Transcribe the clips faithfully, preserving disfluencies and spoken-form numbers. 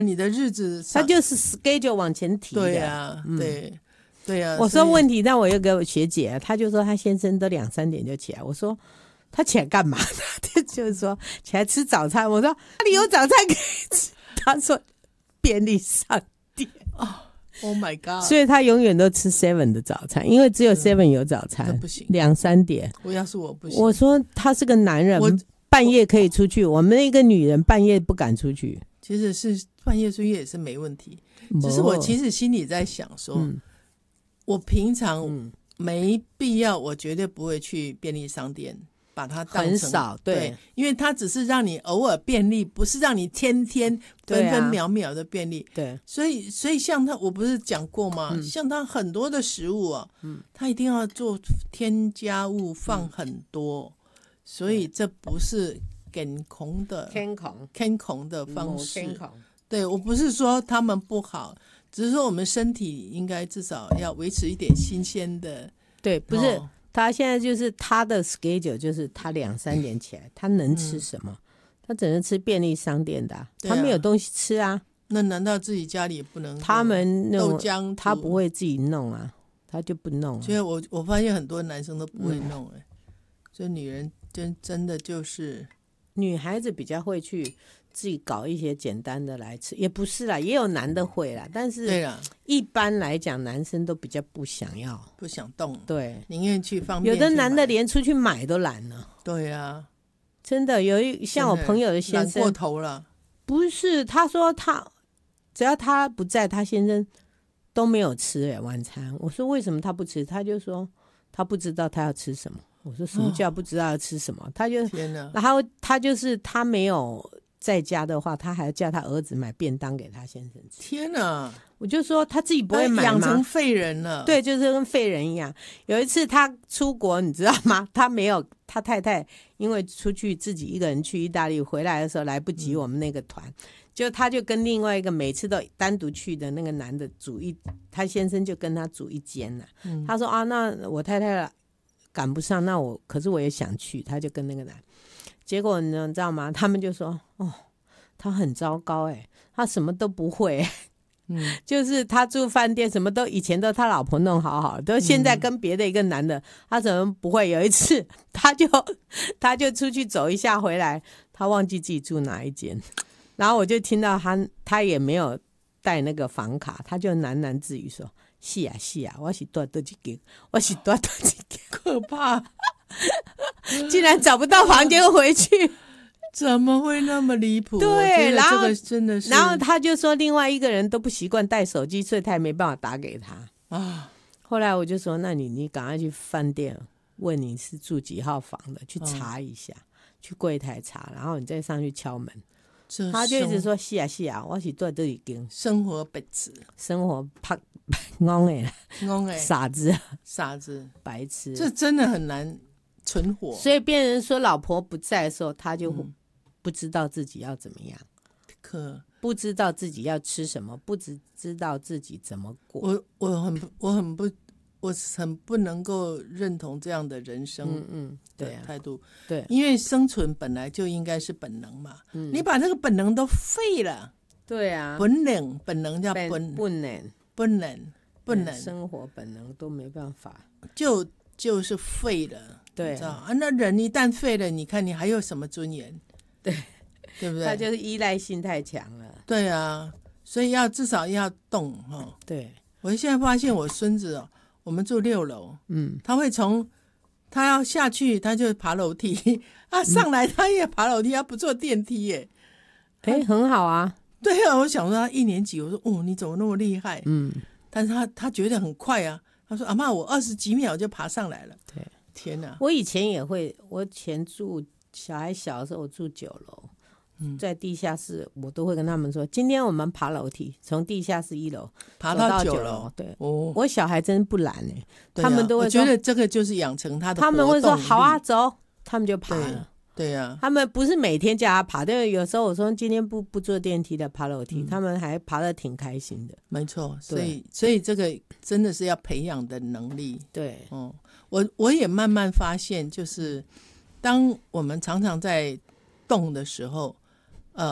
你的日子他就是 schedule 往前提的。 对啊，嗯、对对啊。 我说问题，那我又给我学姐，她就说她先生都两三点就起来。我说他起来干嘛？他就是说起来吃早餐。我说哪里有早餐可以吃？他说便利商店。 哦 ，Oh my god！ 所以他永远都吃 seven 的早餐，因为只有 seven 有早餐。 不行， 两三点。 我要是我不行。 我说他是个男人，半夜可以出去，我们一个女人半夜不敢出去。 其实是半夜出去也是没问题，只是我其实心里在想说，嗯、我平常没必要，我绝对不会去便利商店把它当成很少 对, 对，因为它只是让你偶尔便利，不是让你天天分分秒秒的便利。 对， 所以所以像它，我不是讲过吗？嗯、像它很多的食物啊，嗯，它一定要做添加物放很多，嗯、所以这不是健康的健康健康的方式。对，我不是说他们不好，只是说我们身体应该至少要维持一点新鲜的。 对，不是。哦，他现在就是他的 schedule 就是他两三点起来，他能吃什么？嗯、他只能吃便利商店的、啊啊，他没有东西吃啊。 那难道自己家里也不能？ 他们豆浆他不会自己弄啊，他就不弄、啊。 所以我我发现很多男生都不会弄哎、欸，嗯、所以女人真真的就是女孩子比较会去自己搞一些简单的来吃，也不是啦，也有男的会啦，但是对啦， 一般来讲男生都比较不想要， 不想动， 对， 宁愿去方便。 有的男的连出去买都懒了。 对啊， 真的有一像我朋友的先生懒过头了， 不是，他说他只要他不在，他先生都没有吃哎、欸、晚餐。我说为什么他不吃？他就说他不知道他要吃什么。我说什么叫不知道要吃什么？哦、他就天哪， 然后他就是他没有在家的话，他还要叫他儿子买便当给他先生吃。 天哪！ 我就说他自己不会买吗？ 养成废人了。 对，就是跟废人一样。有一次他出国，你知道吗？他没有，他太太因为出去自己一个人去意大利，回来的时候来不及我们那个团，嗯、就他就跟另外一个每次都单独去的那个男的煮一，他先生就跟他煮一间了、啊嗯。他说啊，那我太太赶不上，那我可是我也想去，他就跟那个男。结果呢，你知道吗？他们就说：“哦，他很糟糕哎，他什么都不会。嗯，就是他住饭店，什么都以前都他老婆弄好好，都现在跟别的一个男的，嗯、他怎么不会？有一次，他就他就出去走一下回来，他忘记自己住哪一间，然后我就听到他他也没有带那个房卡，他就喃喃自语说：‘是啊是啊，我是多多几间，我是多多几间， 可怕。’ 竟然找不到房间回去， 怎么会那么离谱？ 对，然后真的是， 然后他就说另外一个人都不习惯带手机，所以他也没办法打给他啊。后来我就说，那你你赶快去饭店问你是住几号房的，去查一下，哦、去柜台查，然后你再上去敲门。他就一直说是啊是啊，我是在这里跟生活白痴， 生活怕懵哎懵哎傻子傻子白痴， 这真的很难存活。 所以别人说老婆不在的时候，他就不知道自己要怎么样， 可不知道自己要吃什么，不知知道自己怎么过。 我我很我很不我很不能够认同这样的人生的态度。嗯嗯对啊、对，因为生存本来就应该是本能嘛，嗯、你把这个本能都废了。 对啊， 本能本能叫本本能本能本能， 生活本能都没办法， 就就是废了。 对， 你知道啊，那人一旦废了，你看你还有什么尊严？ 对， 对不对？ 他就是依赖性太强了。 对啊，所以要至少要动哈、哦。 对， 我现在发现我孙子哦，我们住六楼，嗯，他会从他要下去，他就爬楼梯啊，上来他也爬楼梯，他不坐电梯耶。 哎、欸，很好啊。 对啊，我想说他一年级，我说哦，你怎么那么厉害？嗯，但是他他觉得很快啊。他说阿嬷，我二十几秒就爬上来了。 对， 天哪！ 我以前也会，我以前住小孩小的时候，我住九楼，嗯，在地下室，我都会跟他们说，今天我们爬楼梯，从地下室一楼爬到九楼。对， 哦， 我小孩真不懒哎、欸， 啊、 他们都会说， 我觉得这个就是养成他的活动力， 他们会说好啊，走，他们就爬了。 对呀、啊， 他们不是每天叫他爬，但是有时候我说今天不不坐电梯的爬楼梯、嗯，他们还爬得挺开心的。 没错，所以所以这个真的是要培养的能力。 对， 哦，我我也慢慢发现，就是当我们常常在动的时候，呃，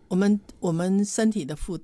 我们我们身体的负